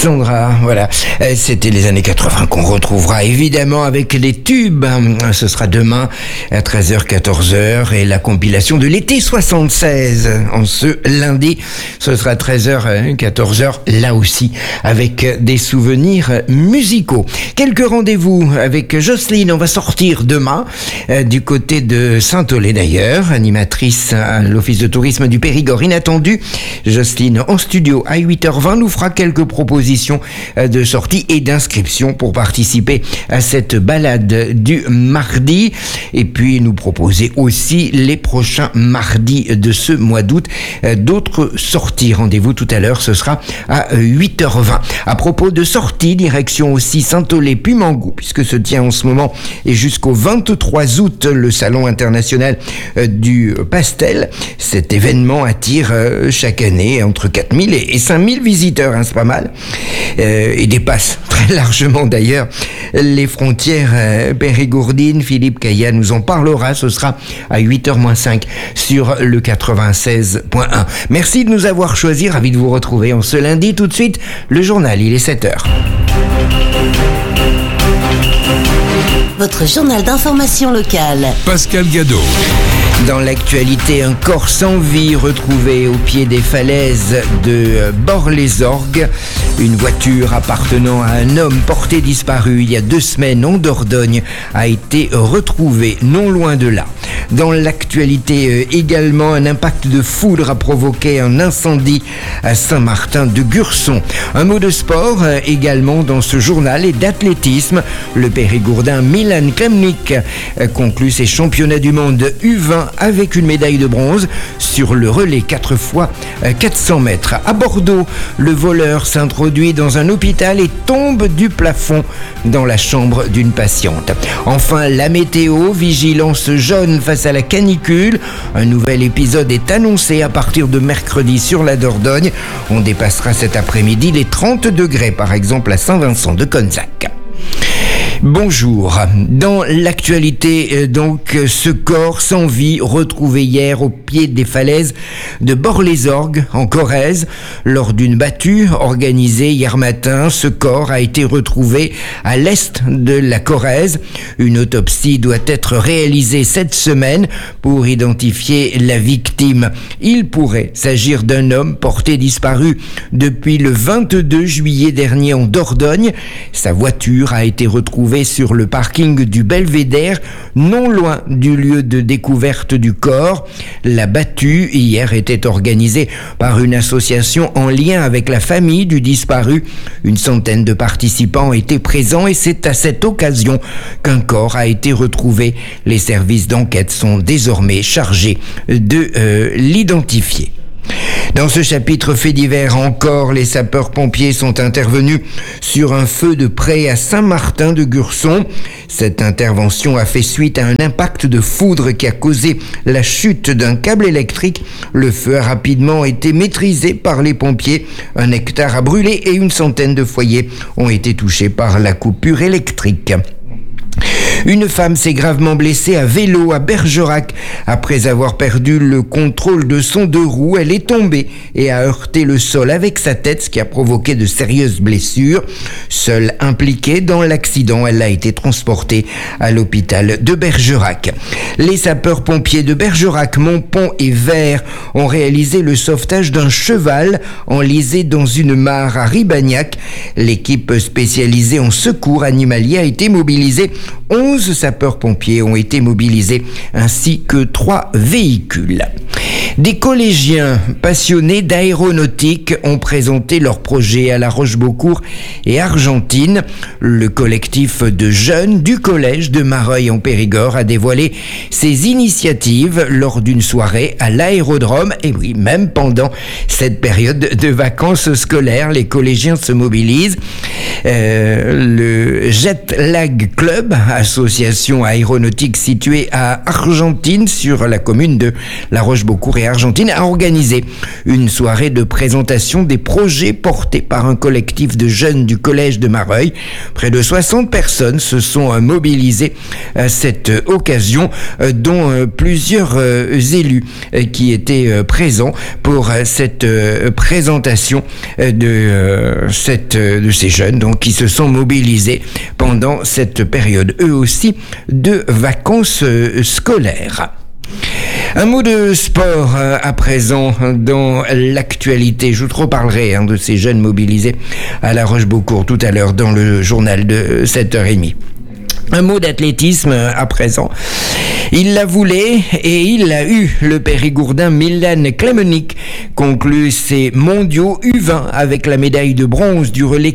Sandra, voilà. C'était les années 80 qu'on retrouvera évidemment avec les tubes. Ce sera demain à 13h, 14h et la compilation de l'été 76 en ce lundi. Ce sera 13h, 14h là aussi avec des souvenirs musicaux. Quelques rendez-vous avec Jocelyne. On va sortir demain du côté de Saint-Olé d'ailleurs, animatrice à l'Office de tourisme du Périgord inattendu. Jocelyne en studio à 8h20 nous fera quelques propositions de sortie et d'inscription pour participer à cette balade du mardi et puis nous proposer aussi les prochains mardis de ce mois d'août d'autres sorties. Rendez-vous tout à l'heure, ce sera à 8h20. À propos de sorties, direction aussi Saint-Olé-Pumangou puisque se tient en ce moment et jusqu'au 23 août le salon international du pastel. Cet événement attire chaque année entre 4000 et 5000 visiteurs, c'est pas mal, et dépasse très largement d'ailleurs les frontières périgourdines. Philippe Caillat nous en parlera, ce sera à 8h-5 sur le 96.1. Merci de nous avoir choisis, ravi de vous retrouver en ce lundi. Tout de suite, le journal, il est 7h. Votre journal d'information locale. Pascal Gadot. Dans l'actualité, un corps sans vie retrouvé au pied des falaises de Bord-les-Orgues. Une voiture appartenant à un homme porté disparu il y a 2 semaines en Dordogne a été retrouvée non loin de là. Dans l'actualité également, un impact de foudre a provoqué un incendie à Saint-Martin-de-Gurson. Un mot de sport également dans ce journal et d'athlétisme. Le Périgourdin Milan Klemnik conclut ses championnats du monde U20 avec une médaille de bronze sur le relais 4 x 400 mètres. À Bordeaux, le voleur s'introduit dans un hôpital et tombe du plafond dans la chambre d'une patiente. Enfin, la météo, vigilance jaune face à la canicule. Un nouvel épisode est annoncé à partir de mercredi sur la Dordogne. On dépassera cet après-midi les 30 degrés, par exemple à Saint-Vincent-de-Conzac. Bonjour. Dans l'actualité, donc, ce corps sans vie retrouvé hier au pied des falaises de Bord-les-Orgues, en Corrèze. Lors d'une battue organisée hier matin, ce corps a été retrouvé à l'est de la Corrèze. Une autopsie doit être réalisée cette semaine pour identifier la victime. Il pourrait s'agir d'un homme porté disparu depuis le 22 juillet dernier en Dordogne. Sa voiture a été retrouvée sur le parking du Belvédère, non loin du lieu de découverte du corps. La battue hier était organisée par une association en lien avec la famille du disparu. Une centaine de participants étaient présents et c'est à cette occasion qu'un corps a été retrouvé. Les services d'enquête sont désormais chargés de l'identifier. Dans ce chapitre fait divers encore, les sapeurs-pompiers sont intervenus sur un feu de près à Saint-Martin-de-Gurson. Cette intervention a fait suite à un impact de foudre qui a causé la chute d'un câble électrique. Le feu a rapidement été maîtrisé par les pompiers. 1 hectare a brûlé et une centaine de foyers ont été touchés par la coupure électrique. Une femme s'est gravement blessée à vélo à Bergerac. Après avoir perdu le contrôle de son 2 roues, elle est tombée et a heurté le sol avec sa tête, ce qui a provoqué de sérieuses blessures. Seule impliquée dans l'accident, elle a été transportée à l'hôpital de Bergerac. Les sapeurs-pompiers de Bergerac, Montpont et Vert ont réalisé le sauvetage d'un cheval enlisé dans une mare à Ribagnac. L'équipe spécialisée en secours animalier a été mobilisée. 11 sapeurs-pompiers ont été mobilisés ainsi que 3 véhicules. Des collégiens passionnés d'aéronautique ont présenté leur projet à La Roche-Beaucourt et Argentine. Le collectif de jeunes du collège de Mareuil en Périgord a dévoilé ses initiatives lors d'une soirée à l'aérodrome. Et oui, même pendant cette période de vacances scolaires, les collégiens se mobilisent. Le Jet Lag Club, associé association aéronautique située à Argentine, sur la commune de La Roche-Beaucourt et Argentine, a organisé une soirée de présentation des projets portés par un collectif de jeunes du collège de Mareuil. Près de 60 personnes se sont mobilisées à cette occasion, dont plusieurs élus qui étaient présents pour cette présentation de ces jeunes, donc, qui se sont mobilisés pendant cette période, eux aussi, de vacances scolaires. Un mot de sport à présent dans l'actualité. Je vous reparlerai de ces jeunes mobilisés à La Roche-Beaucourt tout à l'heure dans le journal de 7h30. Un mot d'athlétisme à présent. Il la voulait et il l'a eu. Le Périgourdin Milan Klemenic conclut ses mondiaux U20 avec la médaille de bronze du relais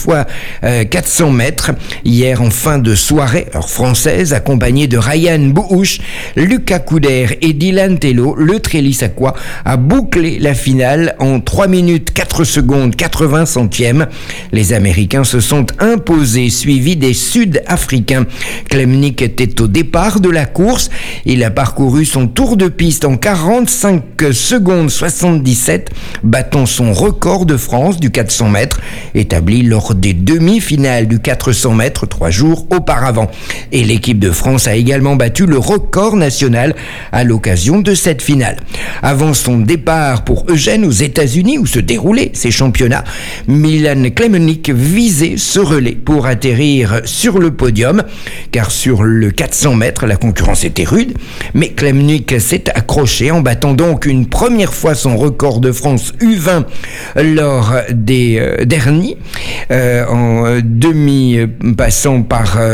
4x400 mètres. Hier en fin de soirée, heure française, accompagné de Ryan Bouhouch, Lucas Couder et Dylan Tello, le Trélissacois a bouclé la finale en 3 minutes 4 secondes 80 centièmes. Les Américains se sont imposés, suivis des Sud-Africains. Klemenic était au départ de la course. Il a parcouru son tour de piste en 45 secondes 77, battant son record de France du 400 mètres, établi lors des demi-finales du 400 mètres 3 jours auparavant. Et l'équipe de France a également battu le record national à l'occasion de cette finale. Avant son départ pour Eugène aux États-Unis, où se déroulaient ces championnats, Milan Klemenic visait ce relais pour atterrir sur le podium, car sur le 400 mètres, la concurrence était rude, mais Klemenic s'est accroché en battant donc une première fois son record de France U20 lors des derniers, en demi-passant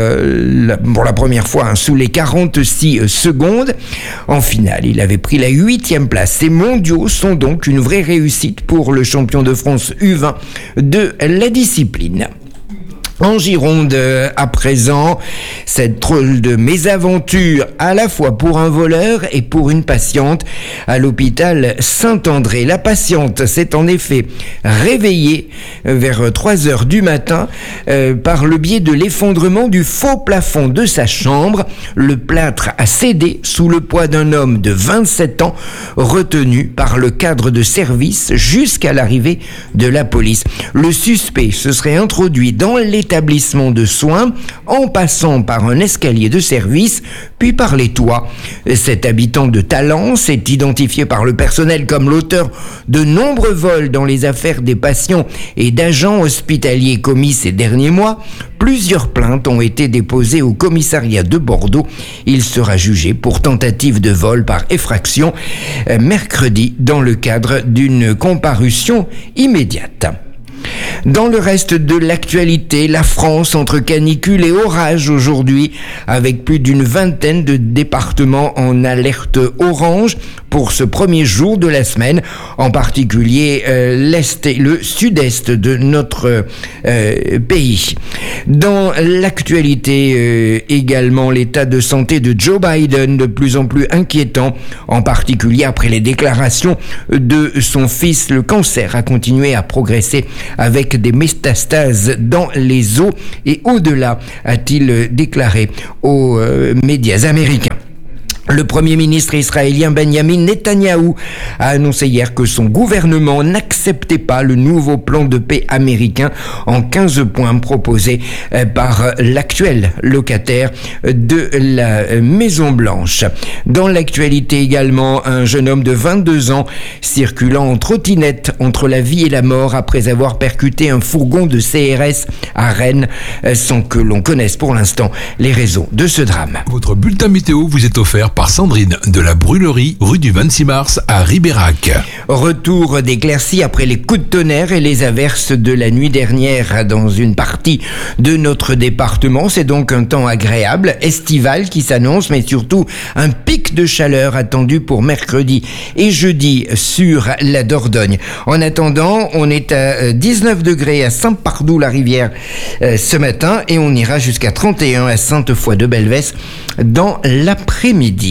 pour la première fois sous les 46 secondes. En finale, il avait pris la 8e place. Ces mondiaux sont donc une vraie réussite pour le champion de France U20 de la discipline. En Gironde, à présent, cette drôle de mésaventure, à la fois pour un voleur et pour une patiente, à l'hôpital Saint-André. La patiente s'est en effet réveillée vers 3 heures du matin par le biais de l'effondrement du faux plafond de sa chambre. Le plâtre a cédé sous le poids d'un homme de 27 ans, retenu par le cadre de service jusqu'à l'arrivée de la police. Le suspect se serait introduit dans l'établissement de soins en passant par un escalier de service, puis par les toits. Cet habitant de Talence est identifié par le personnel comme l'auteur de nombreux vols dans les affaires des patients et d'agents hospitaliers commis ces derniers mois. Plusieurs plaintes ont été déposées au commissariat de Bordeaux. Il sera jugé pour tentative de vol par effraction mercredi dans le cadre d'une comparution immédiate. Dans le reste de l'actualité, la France entre canicule et orage aujourd'hui, avec plus d'une vingtaine de départements en alerte orange pour ce premier jour de la semaine, en particulier l'est et le sud-est de notre pays. Dans l'actualité également, l'état de santé de Joe Biden de plus en plus inquiétant, en particulier après les déclarations de son fils. Le cancer a continué à progresser avec des métastases dans les os et au-delà, a-t-il déclaré aux médias américains. Le Premier ministre israélien Benjamin Netanyahou a annoncé hier que son gouvernement n'acceptait pas le nouveau plan de paix américain en 15 points proposé par l'actuel locataire de la Maison-Blanche. Dans l'actualité également, un jeune homme de 22 ans circulant en trottinette entre la vie et la mort après avoir percuté un fourgon de CRS à Rennes, sans que l'on connaisse pour l'instant les raisons de ce drame. Votre bulletin météo vous est offert par Sandrine de la Brûlerie, rue du 26 mars à Ribérac. Retour d'éclaircies après les coups de tonnerre et les averses de la nuit dernière dans une partie de notre département. C'est donc un temps agréable, estival qui s'annonce, mais surtout un pic de chaleur attendu pour mercredi et jeudi sur la Dordogne. En attendant, on est à 19 degrés à Saint-Pardoux-la-Rivière ce matin et on ira jusqu'à 31 à Sainte-Foy-de-Belvès dans l'après-midi.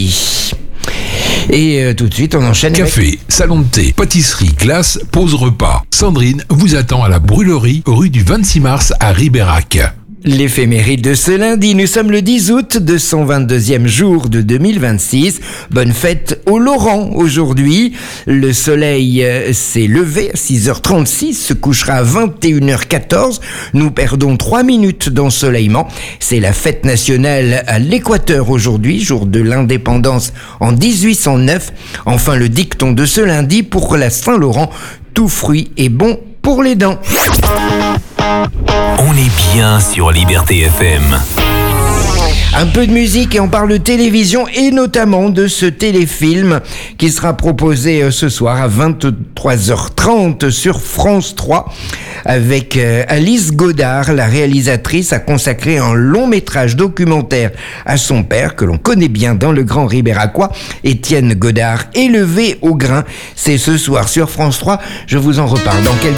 Et tout de suite, on enchaîne Café, avec... salon de thé, pâtisserie, glace, pause repas. Sandrine vous attend à la Brûlerie, rue du 26 mars à Ribérac. L'éphéméride de ce lundi, nous sommes le 10 août, 222e jour de 2026. Bonne fête au Laurent aujourd'hui. Le soleil s'est levé à 6h36, se couchera à 21h14. Nous perdons 3 minutes d'ensoleillement. C'est la fête nationale à l'Équateur aujourd'hui, jour de l'indépendance en 1809. Enfin, le dicton de ce lundi pour la Saint-Laurent, tout fruit est bon pour les dents. On est bien sur Liberté FM. Un peu de musique et on parle de télévision et notamment de ce téléfilm qui sera proposé ce soir à 23h30 sur France 3 avec Alice Godard. La réalisatrice a consacré un long métrage documentaire à son père que l'on connaît bien dans le Grand Ribéracois, Étienne Godard, élevé au grain. C'est ce soir sur France 3. Je vous en reparle dans quelques